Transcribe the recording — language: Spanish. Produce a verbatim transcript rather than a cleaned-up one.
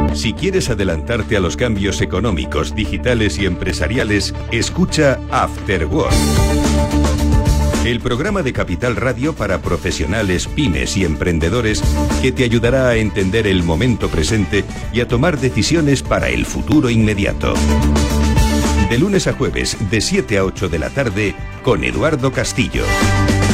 Si quieres adelantarte a los cambios económicos, digitales y empresariales, escucha After Work. El programa de Capital Radio para profesionales, pymes y emprendedores que te ayudará a entender el momento presente y a tomar decisiones para el futuro inmediato. De lunes a jueves, de siete a ocho de la tarde, con Eduardo Castillo.